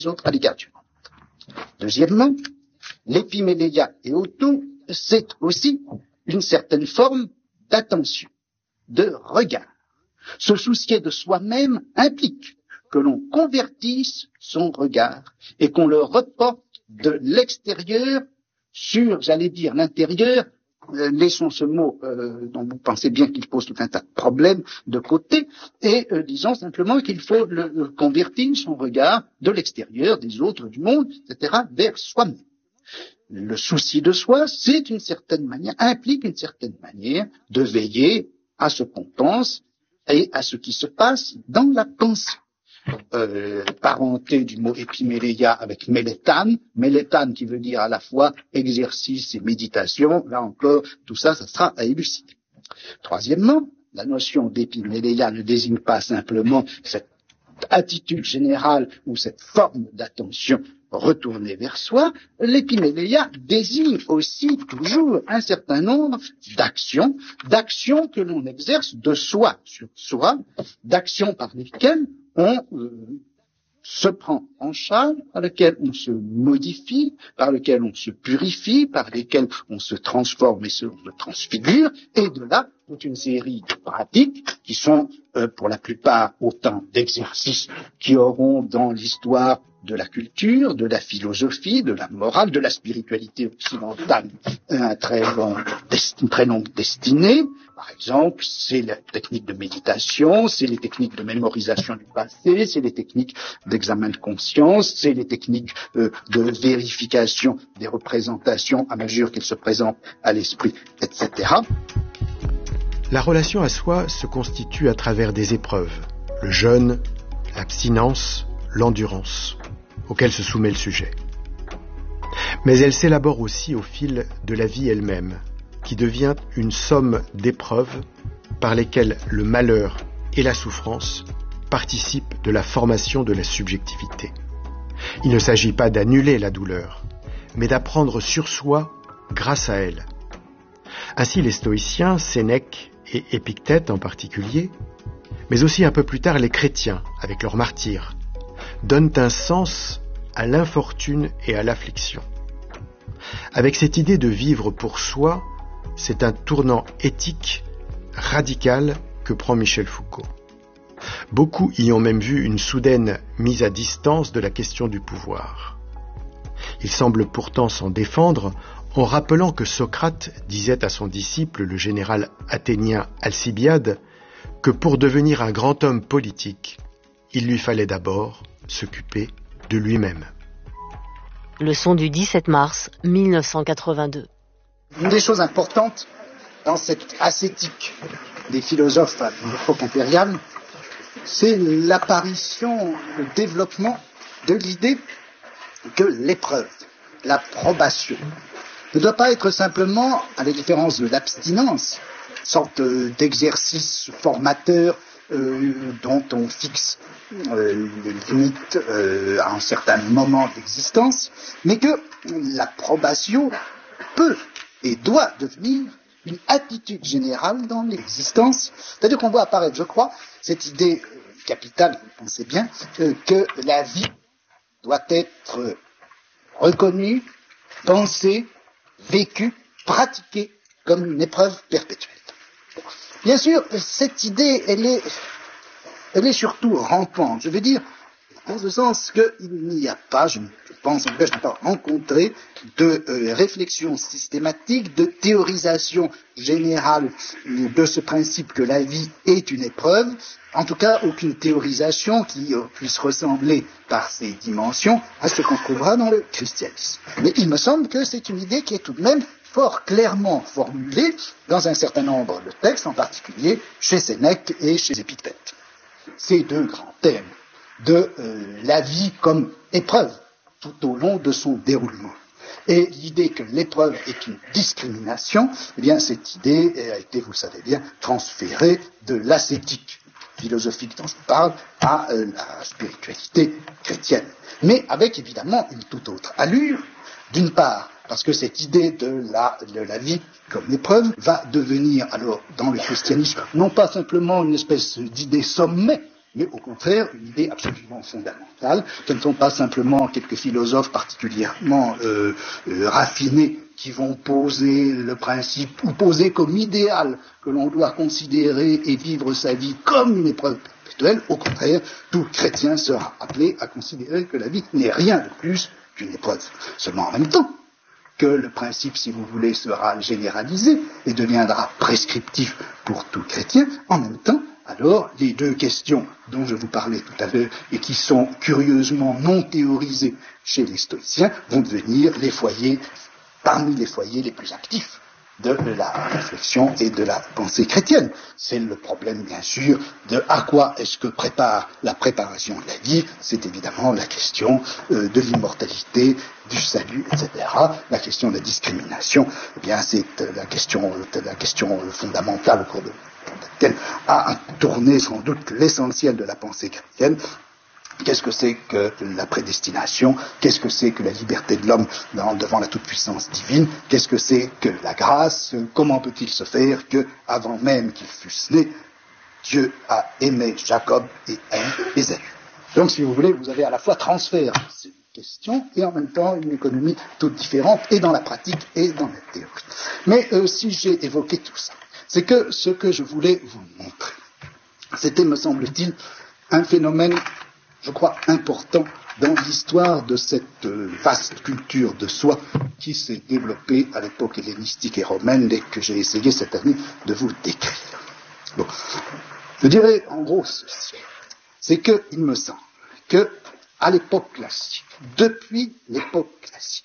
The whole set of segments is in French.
autres à l'égard du monde. Deuxièmement, l'épiméléia et auto, c'est aussi une certaine forme d'attention, de regard. Se soucier de soi-même implique que l'on convertisse son regard et qu'on le reporte de l'extérieur sur, j'allais dire, l'intérieur. Laissons ce mot dont vous pensez bien qu'il pose tout un tas de problèmes de côté et disons simplement qu'il faut convertir son regard de l'extérieur, des autres, du monde, etc., vers soi-même. Le souci de soi, c'est une certaine manière, implique une certaine manière de veiller à ce qu'on pense et à ce qui se passe dans la pensée. Parenté du mot épiméléia avec mélétane qui veut dire à la fois exercice et méditation, là encore, tout ça, ça sera à élucider. Troisièmement, la notion d'épiméléia ne désigne pas simplement cette attitude générale ou cette forme d'attention retournée vers soi, l'épiméléia désigne aussi toujours un certain nombre d'actions que l'on exerce de soi sur soi, d'actions par lesquelles on se prend en charge, par lesquelles on se modifie, par lesquelles on se purifie, par lesquelles on se transforme et se transfigure, et de là, toute une série de pratiques qui sont, pour la plupart, autant d'exercices qui auront dans l'histoire de la culture, de la philosophie, de la morale, de la spiritualité occidentale, une très longue destinée. Par exemple, c'est la technique de méditation, c'est les techniques de mémorisation du passé, c'est les techniques d'examen de conscience, c'est les techniques de vérification des représentations à mesure qu'elles se présentent à l'esprit, etc. La relation à soi se constitue à travers des épreuves, le jeûne, l'abstinence, l'endurance, auxquelles se soumet le sujet. Mais elle s'élabore aussi au fil de la vie elle-même, qui devient une somme d'épreuves par lesquelles le malheur et la souffrance participent de la formation de la subjectivité. Il ne s'agit pas d'annuler la douleur, mais d'apprendre sur soi grâce à elle. Ainsi les stoïciens, Sénèque et Épictète en particulier, mais aussi un peu plus tard les chrétiens avec leurs martyrs, donnent un sens à l'infortune et à l'affliction. Avec cette idée de vivre pour soi, c'est un tournant éthique radical que prend Michel Foucault. Beaucoup y ont même vu une soudaine mise à distance de la question du pouvoir. Il semble pourtant s'en défendre en rappelant que Socrate disait à son disciple, le général athénien Alcibiade, que pour devenir un grand homme politique, il lui fallait d'abord s'occuper de lui-même. Leçon du 17 mars 1982. Une des choses importantes dans cette ascétique des philosophes à l'époque impériale, c'est l'apparition, le développement de l'idée que l'épreuve, la probation, ne doit pas être simplement, à la différence de l'abstinence, une sorte d'exercice formateur dont on fixe une limite à un certain moment d'existence, mais que l'approbation peut et doit devenir une attitude générale dans l'existence. C'est-à-dire qu'on voit apparaître, je crois, cette idée capitale, vous pensez bien, que la vie doit être reconnue, pensée, vécue, pratiquée comme une épreuve perpétuelle. Bien sûr, cette idée, elle est surtout rampante. Je veux dire, dans ce sens qu'il n'y a pas, je pense en tout cas, je n'ai pas rencontré de réflexion systématique, de théorisation générale de ce principe que la vie est une épreuve, en tout cas aucune théorisation qui puisse ressembler par ses dimensions à ce qu'on trouvera dans le christianisme. Mais il me semble que c'est une idée qui est tout de même fort clairement formulée dans un certain nombre de textes, en particulier chez Sénèque et chez Épictète. Ces deux grands thèmes de la vie comme épreuve tout au long de son déroulement. Et l'idée que l'épreuve est une discrimination, eh bien cette idée a été, vous le savez bien, transférée de l'ascétique philosophique dont je vous parle à la spiritualité chrétienne. Mais avec évidemment une toute autre allure, d'une part, parce que cette idée de la vie comme épreuve va devenir alors dans le christianisme non pas simplement une espèce d'idée sommet mais au contraire une idée absolument fondamentale. Ce ne sont pas simplement quelques philosophes particulièrement raffinés qui vont poser le principe ou poser comme idéal que l'on doit considérer et vivre sa vie comme une épreuve perpétuelle. Au contraire, tout chrétien sera appelé à considérer que la vie n'est rien de plus qu'une épreuve. Seulement en même temps que le principe, si vous voulez, sera généralisé et deviendra prescriptif pour tout chrétien, en même temps, alors, les deux questions dont je vous parlais tout à l'heure et qui sont curieusement non théorisées chez les stoïciens vont devenir les foyers, parmi les foyers les plus actifs de la réflexion et de la pensée chrétienne. C'est le problème, bien sûr, de à quoi est-ce que prépare la préparation de la vie. C'est évidemment la question de l'immortalité, du salut, etc. La question de la discrimination, eh bien, c'est la question fondamentale au cours de laquelle a tourné sans doute l'essentiel de la pensée chrétienne. Qu'est-ce que c'est que la prédestination? Qu'est-ce que c'est que la liberté de l'homme devant la toute-puissance divine? Qu'est-ce que c'est que la grâce? Comment peut-il se faire que, avant même qu'ils fussent nés, Dieu a aimé Jacob et aime Ésaü? Donc, si vous voulez, vous avez à la fois transfert de ces questions et en même temps une économie toute différente, et dans la pratique et dans la théorie. Mais si j'ai évoqué tout ça, c'est que ce que je voulais vous montrer, c'était, me semble-t-il, un phénomène, je crois, important dans l'histoire de cette vaste culture de soi qui s'est développée à l'époque hellénistique et romaine et que j'ai essayé cette année de vous décrire. Bon. Je dirais en gros ceci, c'est que il me semble que à l'époque classique, depuis l'époque classique,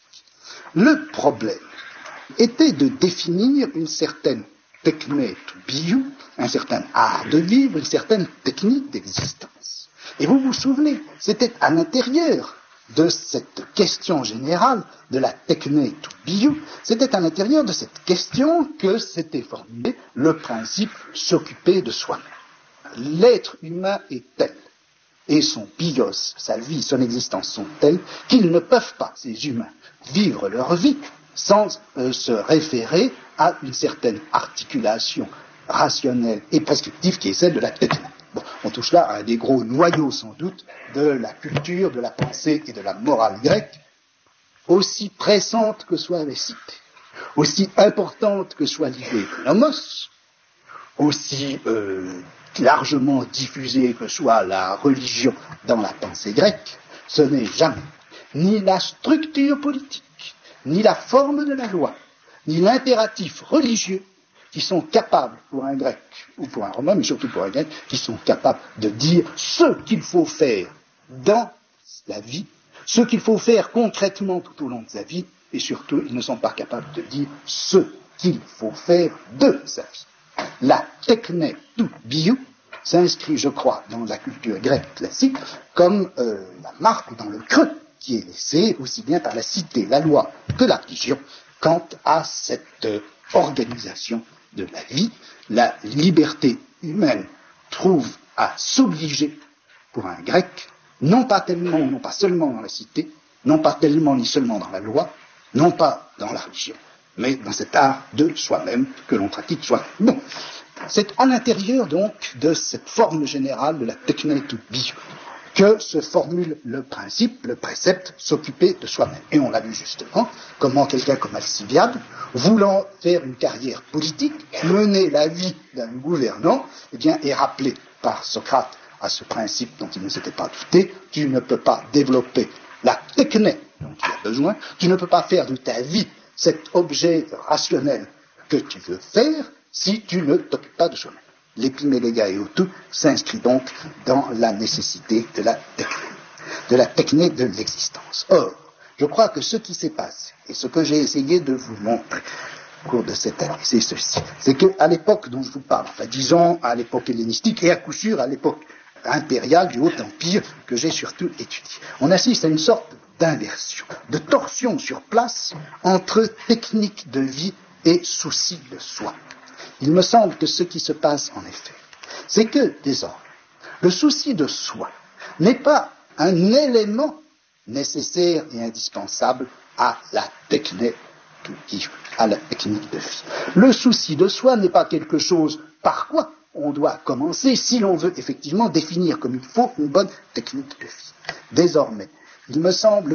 le problème était de définir une certaine techné to biou, un certain art de vivre, une certaine technique d'existence. Et vous vous souvenez, c'était à l'intérieur de cette question générale de la techné to biou, c'était à l'intérieur de cette question que s'était formulé le principe s'occuper de soi-même. L'être humain est tel, et son bios, sa vie, son existence sont telles qu'ils ne peuvent pas, ces humains, vivre leur vie sans se référer à une certaine articulation rationnelle et prescriptive qui est celle de la techné. Bon, on touche là à un des gros noyaux, sans doute, de la culture, de la pensée et de la morale grecque, aussi pressante que soient les cités, aussi importante que soit l'idée de nomos, aussi largement diffusée que soit la religion dans la pensée grecque, ce n'est jamais ni la structure politique, ni la forme de la loi, ni l'impératif religieux qui sont capables, pour un grec ou pour un romain, mais surtout pour un grec, qui sont capables de dire ce qu'il faut faire dans la vie, ce qu'il faut faire concrètement tout au long de sa vie, et surtout, ils ne sont pas capables de dire ce qu'il faut faire de sa vie. La techné to biou s'inscrit, je crois, dans la culture grecque classique comme la marque dans le creux qui est laissé aussi bien par la cité, la loi que la religion quant à cette organisation de la vie. La liberté humaine trouve à s'obliger pour un grec, non pas seulement dans la cité, non pas tellement ni seulement dans la loi, non pas dans la religion, mais dans cet art de soi-même que l'on pratique soi-même. Bon, c'est à l'intérieur donc de cette forme générale de la techné to biou que se formule le principe, le précepte, s'occuper de soi-même. Et on l'a vu justement, comment quelqu'un comme Alcibiade, voulant faire une carrière politique, mener la vie d'un gouvernant, eh bien, est rappelé par Socrate à ce principe dont il ne s'était pas douté: tu ne peux pas développer la techné dont tu as besoin, tu ne peux pas faire de ta vie cet objet rationnel que tu veux faire si tu ne t'occupes pas de soi-même. L'épimélégia et autou s'inscrit donc dans la nécessité de la techné de l'existence. Or, je crois que ce qui s'est passé, et ce que j'ai essayé de vous montrer au cours de cette année, c'est ceci. C'est qu'à l'époque dont je vous parle, enfin disons à l'époque hellénistique, et à coup sûr à l'époque impériale du Haut-Empire, que j'ai surtout étudié, on assiste à une sorte d'inversion, de torsion sur place entre technique de vie et souci de soi. Il me semble que ce qui se passe en effet, c'est que désormais, le souci de soi n'est pas un élément nécessaire et indispensable à la techné to biou, à la technique de vie. Le souci de soi n'est pas quelque chose par quoi on doit commencer si l'on veut effectivement définir comme il faut une bonne technique de vie. Désormais, il me semble